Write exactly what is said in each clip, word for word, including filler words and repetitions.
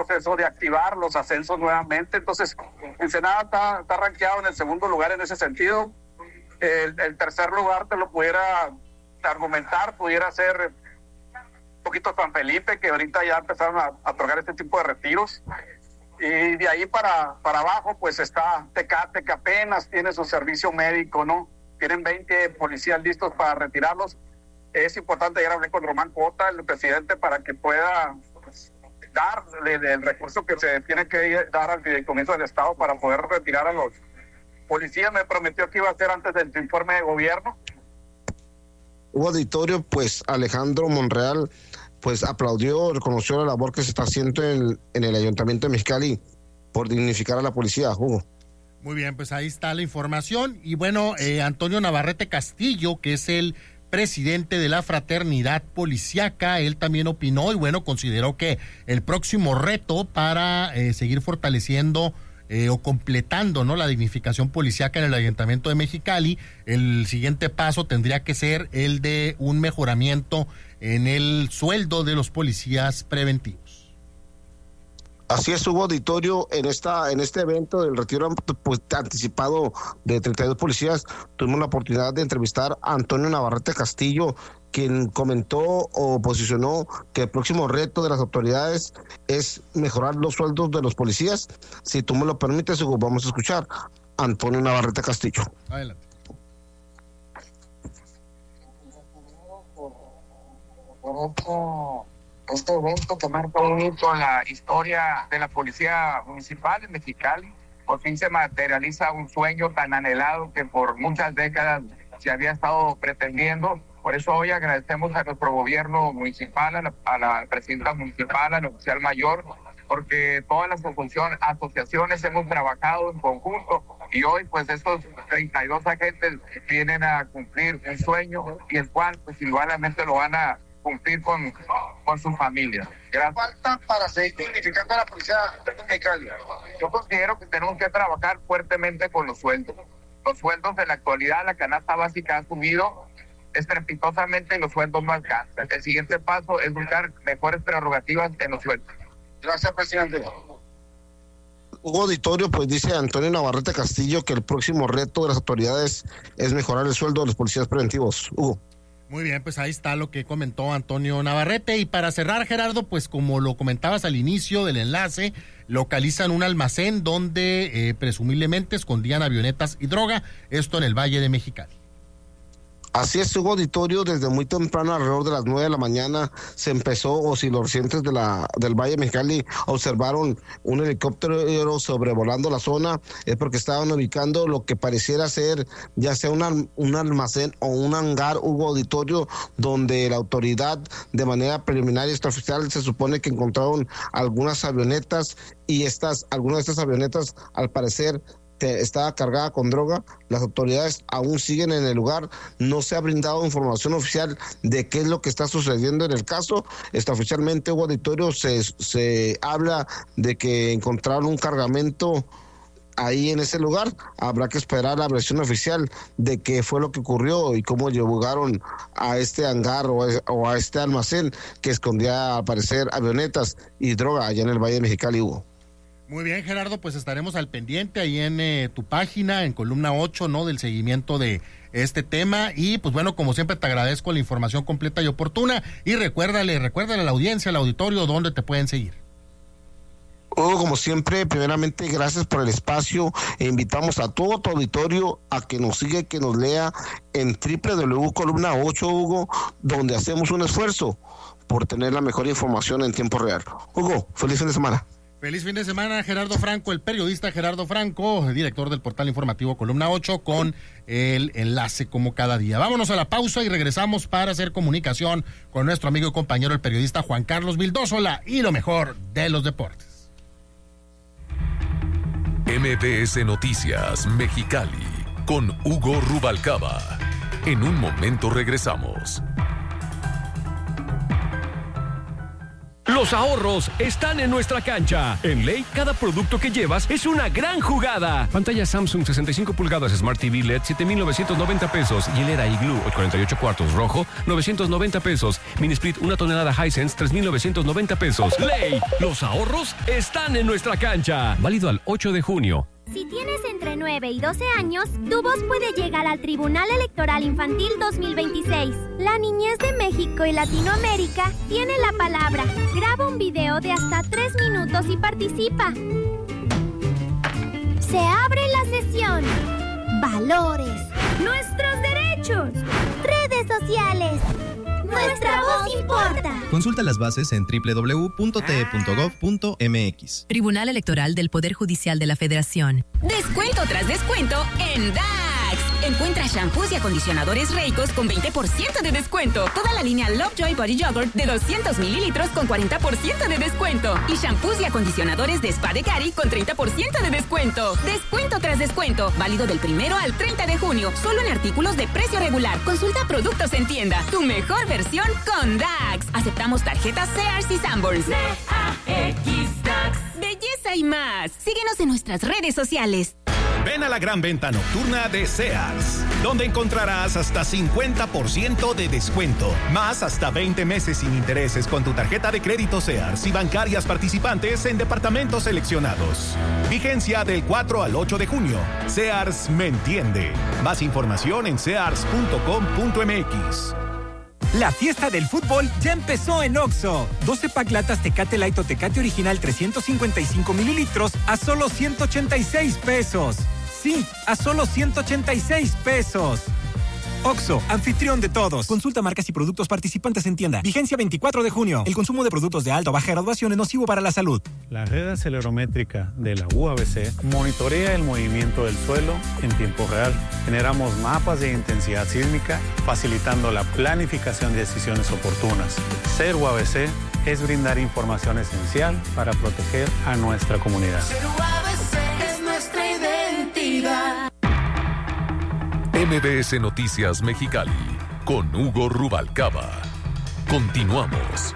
proceso de activar los ascensos nuevamente. Entonces, Ensenada está, está rankeado en el segundo lugar en ese sentido. El, el tercer lugar te lo pudiera argumentar, pudiera ser un poquito San Felipe, que ahorita ya empezaron a, a otorgar este tipo de retiros. Y de ahí para, para abajo, pues está Tecate, que apenas tiene su servicio médico, ¿no? Tienen veinte policías listos para retirarlos. Es importante, ya hablé con Román Cota, el presidente, para que pueda pues, darle el recurso que se tiene que dar al fideicomiso del Estado para poder retirar a los policías. Me prometió que iba a hacer antes del informe de gobierno. Hubo auditorio, pues Alejandro Monreal pues aplaudió, reconoció la labor que se está haciendo en, en el Ayuntamiento de Mexicali por dignificar a la policía, Hugo. Muy bien, pues ahí está la información. Y bueno, eh, Antonio Navarrete Castillo, que es el presidente de la Fraternidad Policiaca, él también opinó y bueno, consideró que el próximo reto para eh, seguir fortaleciendo eh, o completando, ¿no?, la dignificación policiaca en el Ayuntamiento de Mexicali, el siguiente paso tendría que ser el de un mejoramiento en el sueldo de los policías preventivos. Así es, hubo auditorio en esta en este evento del retiro pues, anticipado de treinta y dos policías. Tuvimos la oportunidad de entrevistar a Antonio Navarrete Castillo, quien comentó o posicionó que el próximo reto de las autoridades es mejorar los sueldos de los policías. Si tú me lo permites, Hugo, vamos a escuchar a Antonio Navarrete Castillo. Adelante. Por eso, este evento que marca un hito en la historia de la Policía Municipal de Mexicali, por fin se materializa un sueño tan anhelado que por muchas décadas se había estado pretendiendo. Por eso hoy agradecemos a nuestro gobierno municipal, a la, a la presidenta municipal, al oficial mayor, porque todas las asociaciones hemos trabajado en conjunto y hoy pues estos treinta y dos agentes vienen a cumplir un sueño y el cual pues igualmente lo van a cumplir con, con su familia. Gracias. Falta para seguir dignificando a la policía de Mexicali. Yo considero que tenemos que trabajar fuertemente con los sueldos. Los sueldos en la actualidad, la canasta básica ha subido estrepitosamente en los sueldos más caros. El siguiente paso es buscar mejores prerrogativas en los sueldos. Gracias, presidente. Hugo auditorio, pues dice Antonio Navarrete Castillo que el próximo reto de las autoridades es mejorar el sueldo de los policías preventivos. Hugo. Muy bien, pues ahí está lo que comentó Antonio Navarrete. Y para cerrar, Gerardo, pues como lo comentabas al inicio del enlace, localizan un almacén donde eh, presumiblemente escondían avionetas y droga, esto en el Valle de Mexicali. Así es, Hugo auditorio, desde muy temprano, alrededor de las nueve de la mañana, se empezó, o si los residentes de la, del Valle de Mexicali observaron un helicóptero sobrevolando la zona, es porque estaban ubicando lo que pareciera ser ya sea un, un almacén o un hangar, Hugo auditorio, donde la autoridad de manera preliminar y extraoficial se supone que encontraron algunas avionetas y estas, algunas de estas avionetas al parecer estaba cargada con droga. Las autoridades aún siguen en el lugar, no se ha brindado información oficial de qué es lo que está sucediendo en el caso. Extraoficialmente, Hugo auditorio, se, se habla de que encontraron un cargamento ahí en ese lugar. Habrá que esperar la versión oficial de qué fue lo que ocurrió y cómo llegaron a este hangar o a, o a este almacén que escondía al parecer avionetas y droga allá en el Valle de Mexicali, Hugo. Muy bien, Gerardo, pues estaremos al pendiente ahí en eh, tu página, en columna ocho, ¿no?, del seguimiento de este tema. Y pues bueno, como siempre te agradezco la información completa y oportuna. Y recuérdale, recuérdale a la audiencia, al auditorio, dónde te pueden seguir. Hugo, como siempre, primeramente, gracias por el espacio e invitamos a todo tu auditorio a que nos siga y que nos lea en doble u doble u doble u punto columna ocho, Hugo, donde hacemos un esfuerzo por tener la mejor información en tiempo real. Hugo, feliz fin de semana. Feliz fin de semana, Gerardo Franco, el periodista Gerardo Franco, director del portal informativo Columna ocho, con el enlace como cada día. Vámonos a la pausa y regresamos para hacer comunicación con nuestro amigo y compañero, el periodista Juan Carlos Vildósola, y lo mejor de los deportes. M B S Noticias Mexicali, con Hugo Rubalcaba. En un momento regresamos. Los ahorros están en nuestra cancha. En Ley, cada producto que llevas es una gran jugada. Pantalla Samsung sesenta y cinco pulgadas Smart T V L E D siete mil novecientos noventa pesos. Hielera Igloo cuarenta y ocho cuartos rojo novecientos noventa pesos. Mini Split una tonelada Hisense tres mil novecientos noventa pesos. Ley, los ahorros están en nuestra cancha. Válido al ocho de junio. Si tienes entre nueve y doce años, tu voz puede llegar al Tribunal Electoral Infantil dos mil veintiséis. La niñez de México y Latinoamérica tiene la palabra. Graba un video de hasta tres minutos y participa. Se abre la sesión. Valores. Nuestros derechos. Redes sociales. Nuestra voz importa. Consulta las bases en doble u doble u doble u punto t e punto gov punto m x. Tribunal Electoral del Poder Judicial de la Federación. Descuento tras descuento en D A X. Encuentra shampoos y acondicionadores Reicos con veinte por ciento de descuento. Toda la línea Lovejoy Body Yogurt de doscientos mililitros con cuarenta por ciento de descuento. Y shampoos y acondicionadores de Spa de Cari con treinta por ciento de descuento. Descuento tras descuento. Válido del primero al treinta de junio. Solo en artículos de precio regular. Consulta productos en tienda. Tu mejor versión con D A X. Aceptamos tarjetas Sears y Sanborns. D A X D A X. Belleza y más. Síguenos en nuestras redes sociales. Ven a la gran venta nocturna de Sears, donde encontrarás hasta cincuenta por ciento de descuento, más hasta veinte meses sin intereses con tu tarjeta de crédito Sears y bancarias participantes en departamentos seleccionados. Vigencia del cuatro al ocho de junio. Sears me entiende. Más información en sears punto com punto m x. La fiesta del fútbol ya empezó en Oxxo. doce pack latas Tecate Light o Tecate Original trescientos cincuenta y cinco mililitros a solo ciento ochenta y seis pesos. Sí, a solo ciento ochenta y seis pesos. Oxxo, anfitrión de todos. Consulta marcas y productos participantes en tienda. Vigencia veinticuatro de junio. El consumo de productos de alta o baja graduación es nocivo para la salud. La red acelerométrica de la U A B C monitorea el movimiento del suelo en tiempo real. Generamos mapas de intensidad sísmica, facilitando la planificación de decisiones oportunas. Ser U A B C es brindar información esencial para proteger a nuestra comunidad. Ser U A B C es nuestra identidad. M B S Noticias Mexicali, con Hugo Rubalcaba. Continuamos.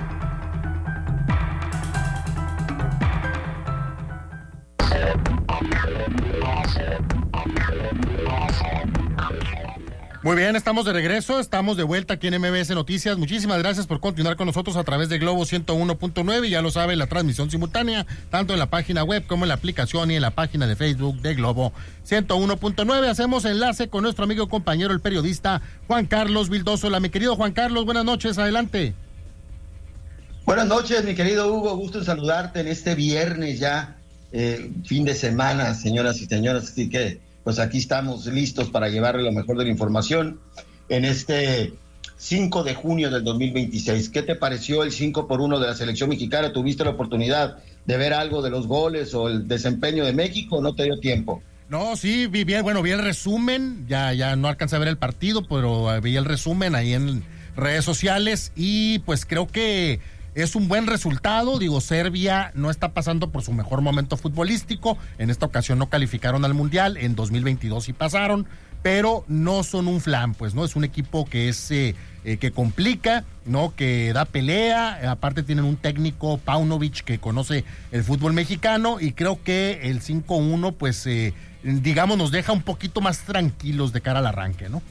Muy bien, estamos de regreso, estamos de vuelta aquí en M B S Noticias. Muchísimas gracias por continuar con nosotros a través de Globo ciento uno punto nueve. Ya lo sabe, la transmisión simultánea, tanto en la página web como en la aplicación y en la página de Facebook de Globo ciento uno punto nueve. Hacemos enlace con nuestro amigo y compañero, el periodista Juan Carlos Vildosola. Mi querido Juan Carlos, buenas noches, adelante. Buenas noches, mi querido Hugo, gusto en saludarte en este viernes ya, eh, fin de semana, señoras y señores, así que pues aquí estamos listos para llevarle lo mejor de la información en este cinco de junio del dos mil veintiséis. ¿Qué te pareció el cinco por uno de la selección mexicana? ¿Tuviste la oportunidad de ver algo de los goles o el desempeño de México o no te dio tiempo? No, sí, vi bien, bueno, vi el resumen, ya, ya no alcancé a ver el partido, pero vi el resumen ahí en redes sociales y pues creo que es un buen resultado. Digo, Serbia no está pasando por su mejor momento futbolístico. En esta ocasión no calificaron al Mundial. En dos mil veintidós sí pasaron, pero no son un flan, pues, ¿no? Es un equipo que es eh, eh, que complica, ¿no? Que da pelea. Aparte tienen un técnico, Paunovic, que conoce el fútbol mexicano y creo que el cinco uno, pues, eh, digamos, nos deja un poquito más tranquilos de cara al arranque, ¿no?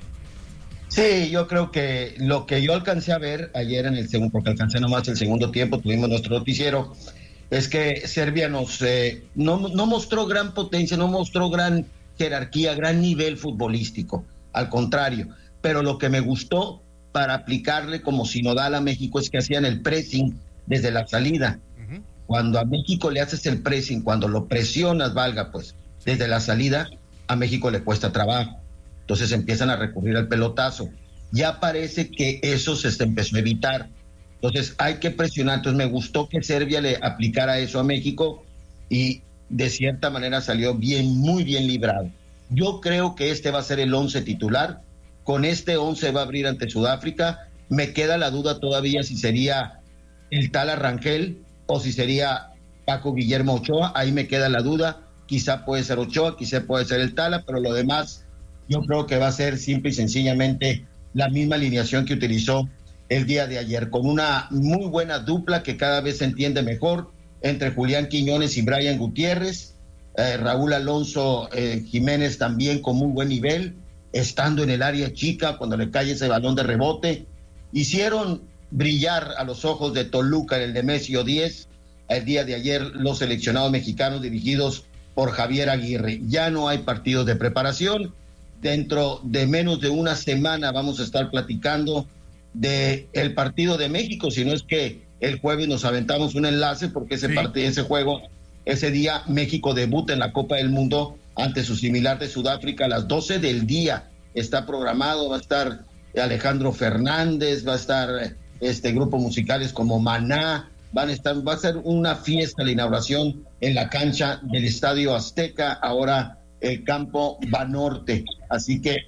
Sí, yo creo que lo que yo alcancé a ver ayer en el segundo, porque alcancé nomás el segundo tiempo, tuvimos nuestro noticiero, es que Serbia nos eh, no, no mostró gran potencia, no mostró gran jerarquía, gran nivel futbolístico, al contrario, pero lo que me gustó para aplicarle como sinodal a México es que hacían el pressing desde la salida. Uh-huh. Cuando a México le haces el pressing, cuando lo presionas, valga pues, desde la salida, a México le cuesta trabajo. Entonces empiezan a recurrir al pelotazo. Ya parece que eso se empezó a evitar. Entonces hay que presionar. Entonces me gustó que Serbia le aplicara eso a México y de cierta manera salió bien, muy bien librado. Yo creo que este va a ser el once titular. Con este once va a abrir ante Sudáfrica. Me queda la duda todavía si sería el Tala Rangel o si sería Paco Guillermo Ochoa. Ahí me queda la duda. Quizá puede ser Ochoa, quizá puede ser el Tala, pero lo demás yo creo que va a ser simple y sencillamente la misma alineación que utilizó el día de ayer, con una muy buena dupla que cada vez se entiende mejor entre Julián Quiñones y Brian Gutiérrez, eh, Raúl Alonso eh, Jiménez también con muy buen nivel, estando en el área chica cuando le cae ese balón de rebote, hicieron brillar a los ojos de Toluca en el Nemesio diez el día de ayer los seleccionados mexicanos dirigidos por Javier Aguirre. Ya no hay partidos de preparación, dentro de menos de una semana vamos a estar platicando de el partido de México, si no es que el jueves nos aventamos un enlace porque ese sí. partido, ese juego, ese día México debuta en la Copa del Mundo ante su similar de Sudáfrica a las doce del día, está programado, va a estar Alejandro Fernández, va a estar este grupo musicales como Maná, van a estar, va a ser una fiesta la inauguración en la cancha del Estadio Azteca, ahora el campo Banorte, así que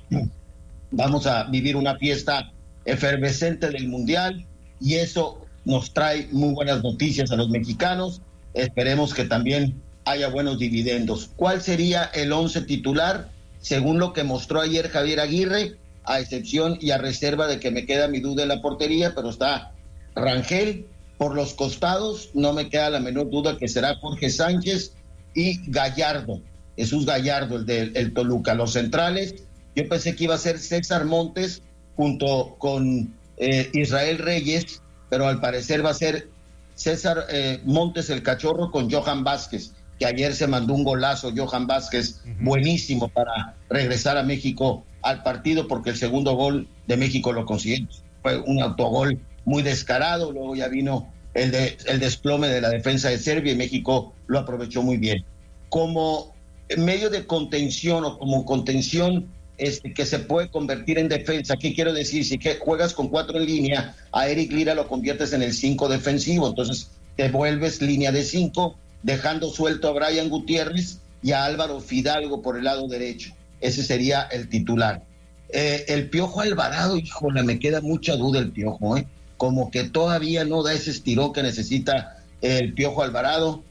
vamos a vivir una fiesta efervescente del Mundial y eso nos trae muy buenas noticias a los mexicanos. Esperemos que también haya buenos dividendos. ¿Cuál sería el once titular? Según lo que mostró ayer Javier Aguirre, a excepción y a reserva de que me queda mi duda en la portería, pero está Rangel. Por los costados no me queda la menor duda que será Jorge Sánchez y Gallardo, Jesús Gallardo, el del el Toluca. Los centrales, yo pensé que iba a ser César Montes junto con eh, Israel Reyes, pero al parecer va a ser César eh, Montes el Cachorro con Johan Vázquez, que ayer se mandó un golazo, Johan Vázquez, uh-huh. buenísimo para regresar a México al partido, porque el segundo gol de México lo consiguió, fue un autogol muy descarado, luego ya vino el, de, el desplome de la defensa de Serbia y México lo aprovechó muy bien. Como medio de contención o como contención este, que se puede convertir en defensa, ¿qué quiero decir? Si que juegas con cuatro en línea, a Eric Lira lo conviertes en el cinco defensivo, entonces te vuelves línea de cinco, dejando suelto a Brian Gutiérrez y a Álvaro Fidalgo por el lado derecho. Ese sería el titular. Eh, el Piojo Alvarado, híjole, me queda mucha duda el Piojo, ¿eh? Como que todavía no da ese estirón que necesita el Piojo Alvarado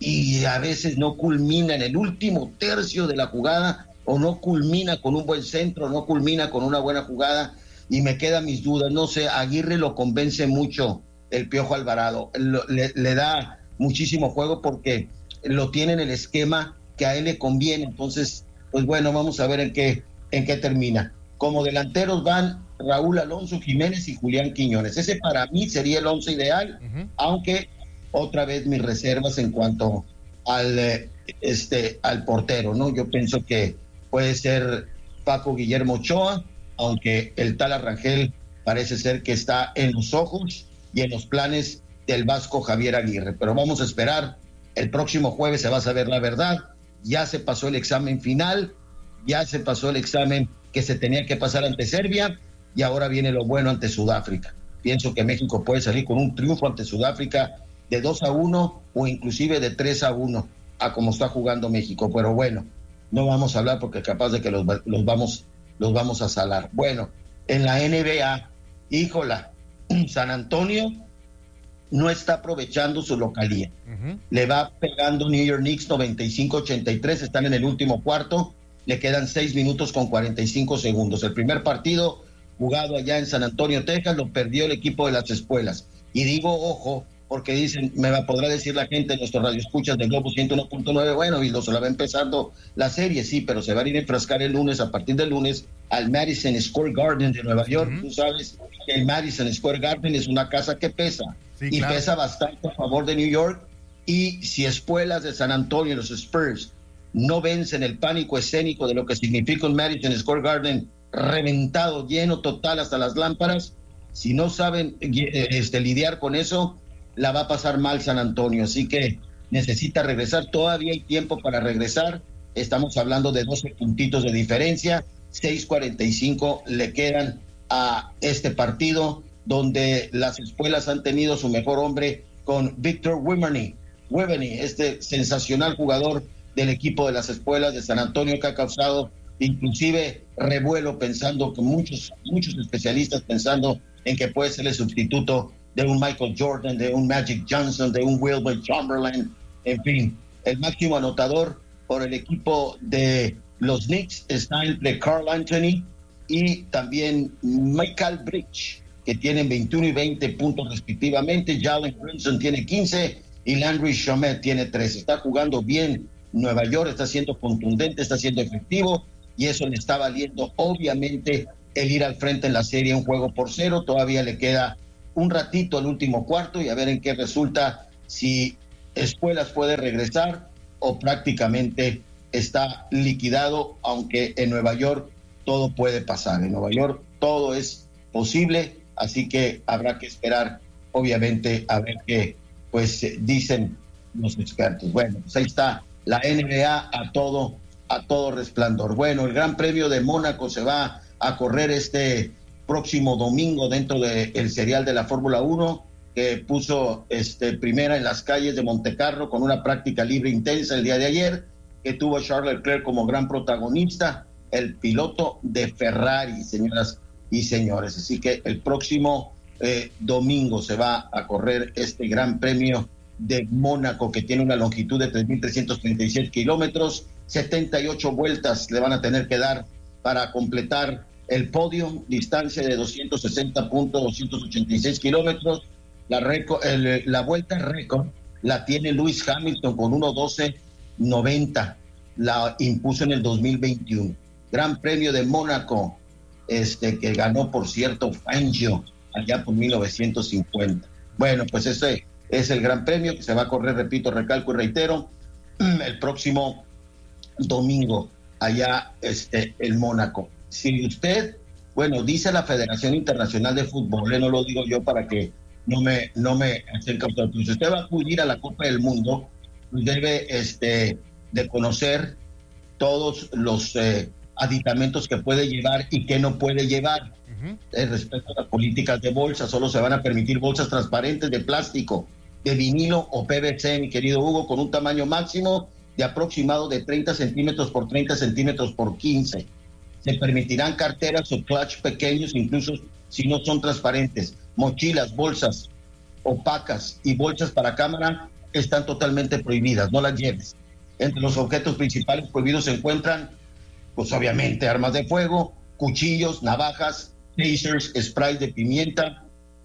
y a veces no culmina en el último tercio de la jugada o no culmina con un buen centro, no culmina con una buena jugada y me quedan mis dudas. No sé, Aguirre lo convence mucho el Piojo Alvarado, lo, le, le da muchísimo juego porque lo tiene en el esquema que a él le conviene, entonces, pues bueno, vamos a ver en qué, en qué termina. Como delanteros van Raúl Alonso Jiménez y Julián Quiñones. Ese para mí sería el once ideal, uh-huh. aunque otra vez mis reservas en cuanto al eh, este al portero, ¿no? Yo pienso que puede ser Paco Guillermo Ochoa, aunque el tal Arrangel parece ser que está en los ojos y en los planes del Vasco Javier Aguirre. Pero vamos a esperar, el próximo jueves se va a saber la verdad, ya se pasó el examen final, ya se pasó el examen que se tenía que pasar ante Serbia y ahora viene lo bueno ante Sudáfrica. Pienso que México puede salir con un triunfo ante Sudáfrica de dos a uno o inclusive de tres a uno a como está jugando México, pero bueno, no vamos a hablar porque capaz de que los, los, vamos, los vamos a salar. Bueno, en la N B A, híjola, San Antonio no está aprovechando su localía. Uh-huh. Le va pegando New York Knicks noventa y cinco ochenta y tres, están en el último cuarto, le quedan seis minutos con cuarenta y cinco segundos. El primer partido jugado allá en San Antonio, Texas, lo perdió el equipo de las Espuelas. Y digo, ojo, porque dicen, me podrá decir la gente de nuestros radioescuchas de Globo ciento uno punto nueve, bueno, y lo se la va empezando la serie, sí, pero se va a ir a enfrascar el lunes, a partir del lunes, al Madison Square Garden de Nueva York. Uh-huh. Tú sabes que el Madison Square Garden es una casa que pesa, sí, y claro, pesa bastante a favor de New York, y si Espuelas de San Antonio, los Spurs, no vencen el pánico escénico de lo que significa un Madison Square Garden reventado, lleno total hasta las lámparas, si no saben este, lidiar con eso, la va a pasar mal San Antonio, así que necesita regresar, todavía hay tiempo para regresar, estamos hablando de doce puntitos de diferencia, seis cuarenta y cinco le quedan a este partido, donde las Espuelas han tenido su mejor hombre con Victor Wembanyama, este sensacional jugador del equipo de las Espuelas de San Antonio, que ha causado inclusive revuelo, pensando que muchos, muchos especialistas pensando en que puede ser el sustituto de un Michael Jordan, de un Magic Johnson, de un Wilt Chamberlain, en fin, el máximo anotador por el equipo de los Knicks está entre Karl Anthony y también Michael Bridge, que tienen veintiuno y veinte puntos respectivamente. Jalen Brunson tiene quince y Landry Shamet tiene trece. Está jugando bien Nueva York, está siendo contundente, está siendo efectivo, y eso le está valiendo obviamente el ir al frente en la serie, un juego por cero. Todavía le queda un ratito al último cuarto y a ver en qué resulta, si Espuelas puede regresar o prácticamente está liquidado, aunque en Nueva York todo puede pasar. En Nueva York todo es posible, así que habrá que esperar obviamente a ver qué pues dicen los expertos. Bueno, pues ahí está la N B A a todo, a todo resplandor. Bueno, el Gran Premio de Mónaco se va a correr este próximo domingo dentro del serial de la Fórmula uno, que puso este, primera en las calles de Montecarlo con una práctica libre intensa el día de ayer, que tuvo a Charles Leclerc como gran protagonista, el piloto de Ferrari, señoras y señores. Así que el próximo eh, domingo se va a correr este Gran Premio de Mónaco, que tiene una longitud de tres mil trescientos treinta y siete kilómetros, setenta y ocho vueltas le van a tener que dar para completar el podio, distancia de doscientos sesenta punto doscientos ochenta y seis kilómetros. La, récord, el, la vuelta récord la tiene Lewis Hamilton con uno doce noventa, la impuso en el dos mil veintiuno. Gran Premio de Mónaco, este que ganó, por cierto, Fangio allá por mil novecientos cincuenta. Bueno, pues ese es el Gran Premio que se va a correr, repito, recalco y reitero, el próximo domingo allá este el Mónaco. Si usted, bueno, dice la Federación Internacional de Fútbol, eh, no lo digo yo para que no me no me hacen causar, pues si usted va a acudir a la Copa del Mundo, pues debe este de conocer todos los eh, aditamentos que puede llevar y que no puede llevar. Uh-huh. eh, respecto a las políticas de bolsa, solo se van a permitir bolsas transparentes de plástico, de vinilo o P V C, mi querido Hugo, con un tamaño máximo de aproximado de treinta centímetros por treinta centímetros por quince. Se permitirán carteras o clutch pequeños, incluso si no son transparentes. Mochilas, bolsas opacas y bolsas para cámara están totalmente prohibidas, no las lleves. Entre los objetos principales prohibidos se encuentran, pues obviamente, armas de fuego, cuchillos, navajas, tasers, sprays de pimienta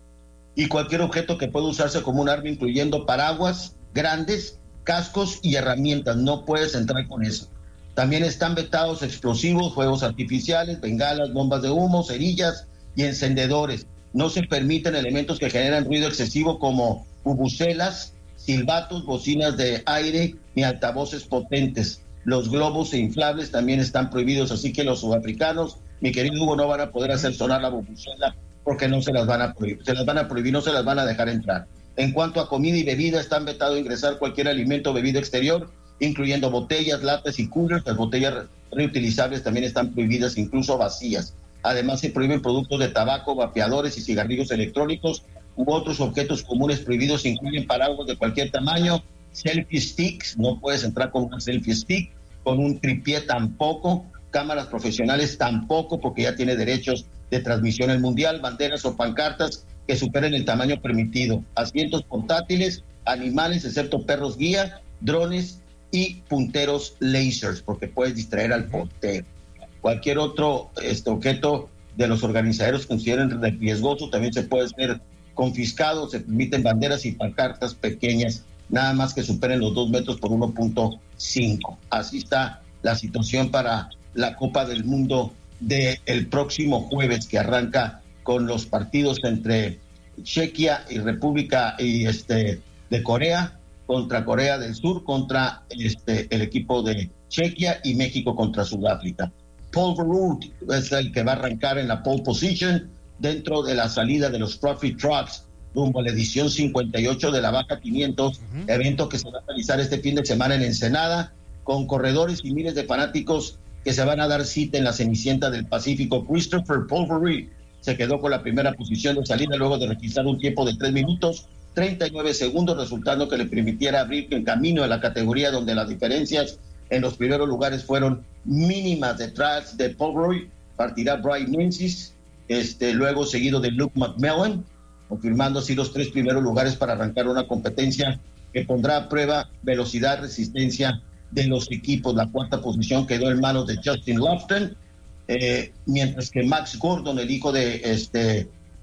y cualquier objeto que pueda usarse como un arma, incluyendo paraguas grandes, cascos y herramientas. No puedes entrar con eso. También están vetados explosivos, fuegos artificiales, bengalas, bombas de humo, cerillas y encendedores. No se permiten elementos que generan ruido excesivo como bubucelas, silbatos, bocinas de aire ni altavoces potentes. Los globos e inflables también están prohibidos, así que los sudafricanos, mi querido Hugo, no van a poder hacer sonar la bubucela porque no se las van a prohibir, se las van a prohibir, no se las van a dejar entrar. En cuanto a comida y bebida, están vetado ingresar cualquier alimento o bebida exterior, incluyendo botellas, latas y coolers. Las botellas reutilizables también están prohibidas, incluso vacías. Además, se prohíben productos de tabaco, vapeadores y cigarrillos electrónicos u otros objetos comunes prohibidos. Incluyen paraguas de cualquier tamaño, selfie sticks, no puedes entrar con una selfie stick, con un tripié tampoco, cámaras profesionales tampoco, porque ya tiene derechos de transmisión el mundial, banderas o pancartas que superen el tamaño permitido, asientos portátiles, animales, excepto perros guía, drones y punteros lasers, porque puedes distraer al portero. Cualquier otro este objeto de los organizadores que consideren riesgoso también se puede ser confiscado. Se permiten banderas y pancartas pequeñas, nada más que superen los dos metros por uno punto cinco. Así está la situación para la Copa del Mundo del próximo jueves, que arranca con los partidos entre Chequia y República y este de Corea contra Corea del Sur, contra este el equipo de Chequia, y México contra Sudáfrica. Paul Verhoeven es el que va a arrancar en la pole position dentro de la salida de los Trophy Trucks rumbo a la edición cincuenta y ocho de la Baja quinientos, uh-huh. evento que se va a realizar este fin de semana en Ensenada, con corredores y miles de fanáticos que se van a dar cita en la Cenicienta del Pacífico. Christopher Paul Verhoeven se quedó con la primera posición de salida luego de registrar un tiempo de tres minutos treinta y nueve segundos, resultando que le permitiera abrir el camino a la categoría donde las diferencias en los primeros lugares fueron mínimas. Detrás de Paul Verhoeven partirá Brian Menzies, este, luego seguido de Luke McMillan, confirmando así los tres primeros lugares para arrancar una competencia que pondrá a prueba velocidad, resistencia de los equipos. La cuarta posición quedó en manos de Justin Lofton, eh, mientras que Max Gordon, el hijo de este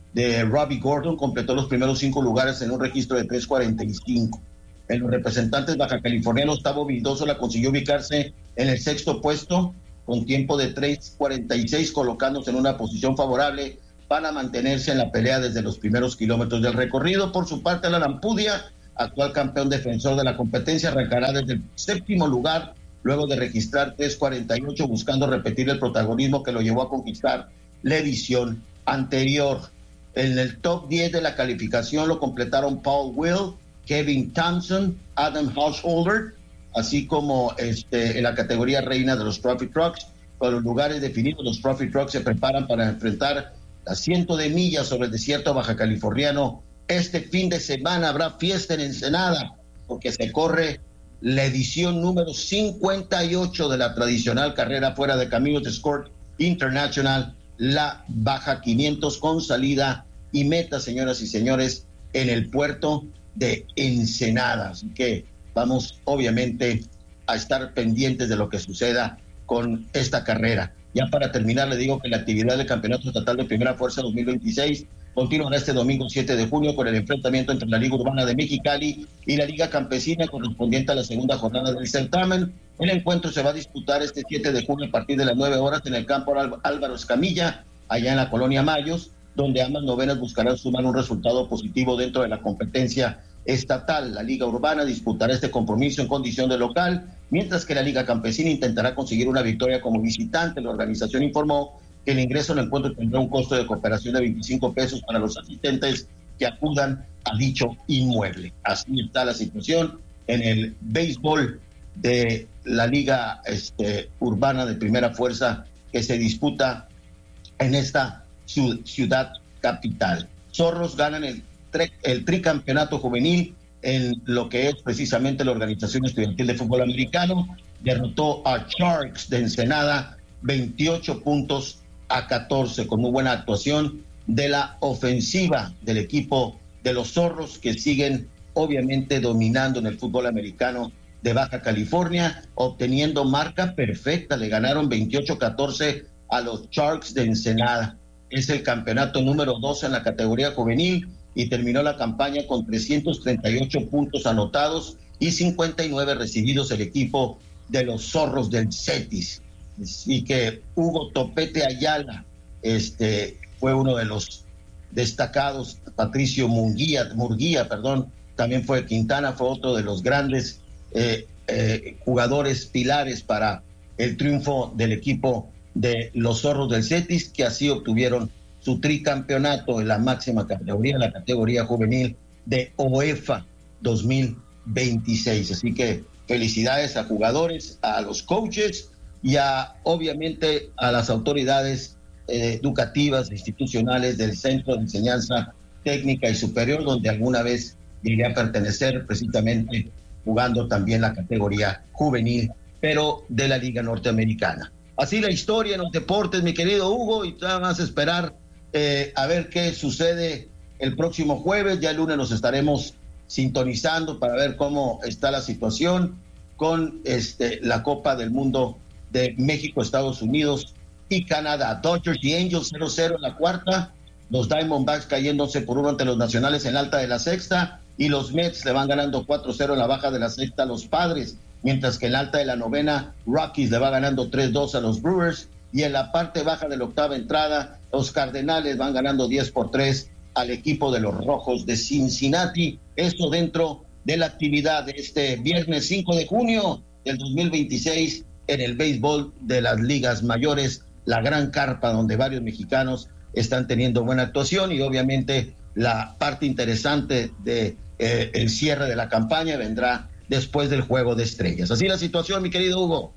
de Robbie Gordon completó los primeros cinco lugares en un registro de tres cuarenta y cinco. En los representantes baja californianos, Tavo Vildoso la consiguió ubicarse en el sexto puesto con tiempo de tres cuarenta y seis, colocándose en una posición favorable para mantenerse en la pelea desde los primeros kilómetros del recorrido. Por su parte, Alan Ampudia, actual campeón defensor de la competencia, arrancará desde el séptimo lugar luego de registrar tres cuarenta y ocho, buscando repetir el protagonismo que lo llevó a conquistar la edición anterior. En el top diez de la calificación lo completaron Paul Will, Kevin Thompson, Adam Householder, así como este, en la categoría reina de los Trophy Trucks. Con los lugares definidos, los Trophy Trucks se preparan para enfrentar a cientos de millas sobre el desierto baja californiano. Este fin de semana habrá fiesta en Ensenada, porque se corre la edición número cincuenta y ocho de la tradicional carrera fuera de caminos de Escort International, la Baja quinientos, con salida y meta, señoras y señores, en el puerto de Ensenada. Así que vamos, obviamente, a estar pendientes de lo que suceda con esta carrera. Ya para terminar, le digo que la actividad del Campeonato Estatal de Primera Fuerza dos mil veintiséis continuará este domingo siete de junio con el enfrentamiento entre la Liga Urbana de Mexicali y la Liga Campesina, correspondiente a la segunda jornada del certamen. El encuentro se va a disputar este siete de junio a partir de las nueve horas en el campo Álvaro Escamilla, allá en la colonia Mayos, donde ambas novenas buscarán sumar un resultado positivo dentro de la competencia estatal. La Liga Urbana disputará este compromiso en condición de local, mientras que la Liga Campesina intentará conseguir una victoria como visitante. La organización informó que el ingreso al encuentro tendrá un costo de cooperación de veinticinco pesos para los asistentes que acudan a dicho inmueble. Así está la situación en el béisbol de la Liga este, Urbana de Primera Fuerza que se disputa en esta ciudad capital. Zorros ganan el, tre- el tricampeonato juvenil en lo que es precisamente la Organización Estudiantil de Fútbol Americano. Derrotó a Sharks de Ensenada veintiocho puntos a catorce, con muy buena actuación de la ofensiva del equipo de los Zorros, que siguen obviamente dominando en el fútbol americano de Baja California, obteniendo marca perfecta. Le ganaron veintiocho a catorce a los Sharks de Ensenada. Es el campeonato número doce en la categoría juvenil y terminó la campaña con trescientos treinta y ocho puntos anotados y cincuenta y nueve recibidos el equipo de los Zorros del Cetis. Y que Hugo Topete Ayala este, fue uno de los destacados. Patricio Munguía, Murguía, perdón, también fue Quintana, fue otro de los grandes eh, eh, jugadores pilares para el triunfo del equipo de los Zorros del Cetis, que así obtuvieron su tricampeonato en la máxima categoría, la categoría juvenil de O E F A dos mil veintiséis. Así que felicidades a jugadores, a los coaches y a, obviamente, a las autoridades eh, educativas, institucionales del Centro de Enseñanza Técnica y Superior, donde alguna vez llegué a pertenecer, precisamente jugando también la categoría juvenil, pero de la Liga Norteamericana. Así la historia en los deportes, mi querido Hugo, y nada más esperar eh, a ver qué sucede el próximo jueves. Ya el lunes nos estaremos sintonizando para ver cómo está la situación con este, la Copa del Mundo de México, Estados Unidos y Canadá. Dodgers y Angels cero cero en la cuarta, los Diamondbacks cayéndose por uno ante los Nacionales en la alta de la sexta, y los Mets le van ganando cuatro cero en la baja de la sexta a los Padres, mientras que en la alta de la novena, Rockies le va ganando tres dos a los Brewers, y en la parte baja de la octava entrada, los Cardenales van ganando diez por tres al equipo de los Rojos de Cincinnati. Esto dentro de la actividad de este viernes cinco de junio del dos mil veintiséis en el béisbol de las ligas mayores, la gran carpa donde varios mexicanos están teniendo buena actuación, y obviamente la parte interesante de eh, el cierre de la campaña vendrá después del Juego de Estrellas. Así la situación, mi querido Hugo.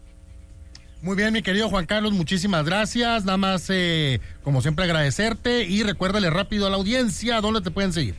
Muy bien, mi querido Juan Carlos, muchísimas gracias. Nada más, eh, como siempre, agradecerte, y recuérdale rápido a la audiencia dónde te pueden seguir.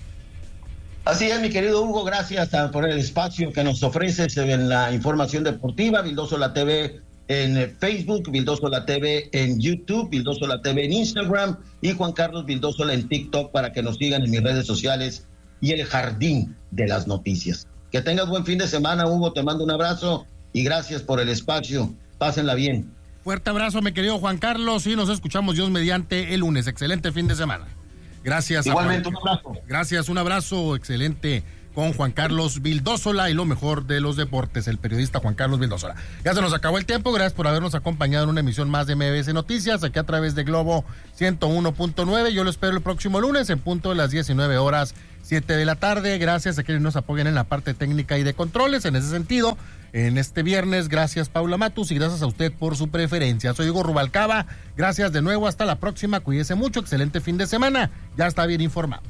Así es, mi querido Hugo, gracias por el espacio que nos ofreces en la información deportiva. Vildoso La T V en Facebook, Vildoso La T V en YouTube, Vildoso La T V en Instagram, y Juan Carlos Vildoso en TikTok, para que nos sigan en mis redes sociales y el jardín de las noticias. Que tengas buen fin de semana, Hugo, te mando un abrazo y gracias por el espacio. Pásenla bien. Fuerte abrazo, mi querido Juan Carlos, y nos escuchamos Dios mediante el lunes. Excelente fin de semana. Gracias. Igualmente, a un abrazo. Gracias, un abrazo excelente con Juan Carlos Vildósola y lo mejor de los deportes, el periodista Juan Carlos Vildósola. Ya se nos acabó el tiempo, gracias por habernos acompañado en una emisión más de M B S Noticias, aquí a través de Globo ciento uno punto nueve. Yo lo espero el próximo lunes en punto de las diecinueve horas, siete de la tarde. Gracias a quienes nos apoyan en la parte técnica y de controles. En ese sentido, en este viernes, gracias Paula Matus y gracias a usted por su preferencia. Soy Hugo Rubalcaba, gracias de nuevo, hasta la próxima, cuídese mucho, excelente fin de semana, ya está bien informado.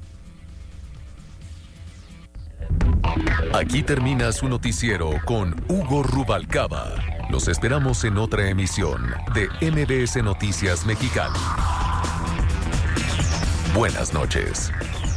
Aquí termina su noticiero con Hugo Rubalcaba. Los esperamos en otra emisión de M B S Noticias Mexicali. Buenas noches.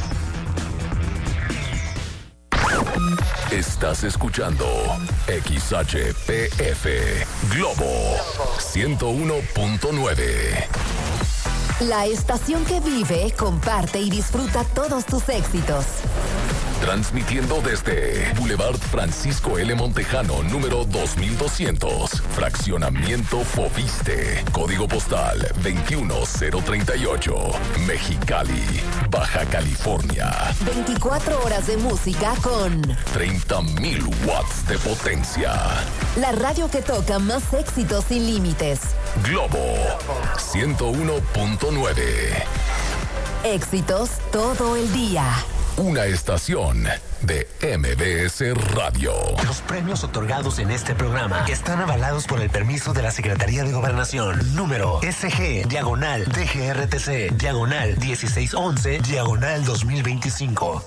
Estás escuchando X H P F Globo ciento uno punto nueve. La estación que vive, comparte y disfruta todos tus éxitos. Transmitiendo desde Boulevard Francisco L. Montejano, número dos mil doscientos, Fraccionamiento Fobiste, Código Postal veintiuno cero treinta y ocho, Mexicali, Baja California. veinticuatro horas de música con treinta mil watts de potencia. La radio que toca más éxitos sin límites. Globo ciento uno punto nueve. Éxitos todo el día. Una estación de M B S Radio. Los premios otorgados en este programa están avalados por el permiso de la Secretaría de Gobernación. Número S G, diagonal, D G R T C, diagonal, dieciséis once, diagonal dos mil veinticinco.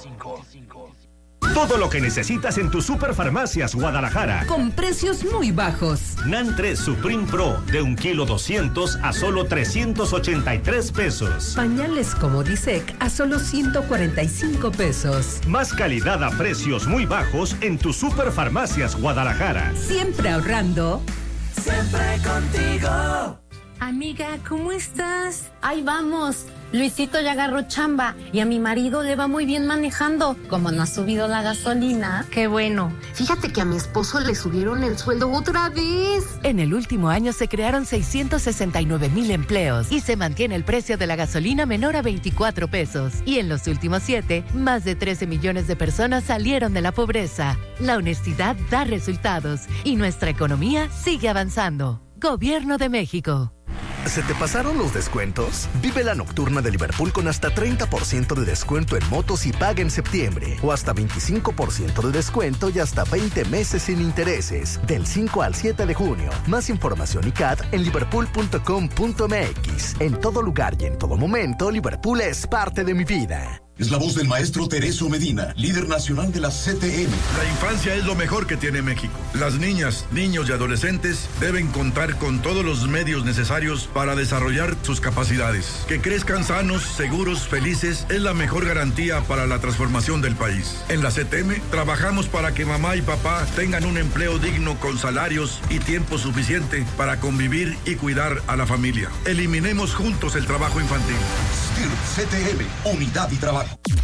Todo lo que necesitas en tus Superfarmacias Guadalajara. Con precios muy bajos. NAN tres Supreme Pro de un kilo doscientos a solo trescientos ochenta y tres pesos. Pañales Comodisec a solo ciento cuarenta y cinco pesos. Más calidad a precios muy bajos en tus Superfarmacias Guadalajara. Siempre ahorrando. Siempre contigo. Amiga, ¿cómo estás? Ahí vamos. Luisito ya agarró chamba y a mi marido le va muy bien manejando. Como no ha subido la gasolina. Qué bueno. Fíjate que a mi esposo le subieron el sueldo otra vez. En el último año se crearon seiscientos sesenta y nueve mil empleos y se mantiene el precio de la gasolina menor a veinticuatro pesos. Y en los últimos siete, más de trece millones de personas salieron de la pobreza. La honestidad da resultados y nuestra economía sigue avanzando. Gobierno de México. ¿Se te pasaron los descuentos? Vive la nocturna de Liverpool con hasta treinta por ciento de descuento en motos y paga en septiembre. O hasta veinticinco por ciento de descuento y hasta veinte meses sin intereses. Del cinco al siete de junio. Más información y C A T en liverpool punto com punto m x. En todo lugar y en todo momento, Liverpool es parte de mi vida. Es la voz del maestro Teresio Medina, líder nacional de la C T M. La infancia es lo mejor que tiene México. Las niñas, niños y adolescentes deben contar con todos los medios necesarios para desarrollar sus capacidades. Que crezcan sanos, seguros, felices es la mejor garantía para la transformación del país. En la C T M trabajamos para que mamá y papá tengan un empleo digno con salarios y tiempo suficiente para convivir y cuidar a la familia. Eliminemos juntos el trabajo infantil. S T I R C T M, unidad y trabajo.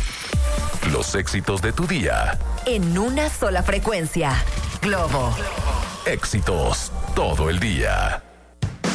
Los éxitos de tu día. En una sola frecuencia. Globo. Éxitos todo el día.